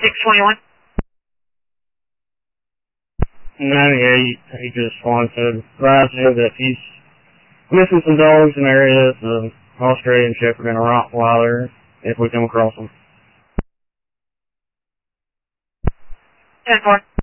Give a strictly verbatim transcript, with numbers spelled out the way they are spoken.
six twenty-one. ninety-eight, he just wanted to advise you that he's missing some dogs in areas of Australian Shepherd and a Rottweiler if we come across them. ten four.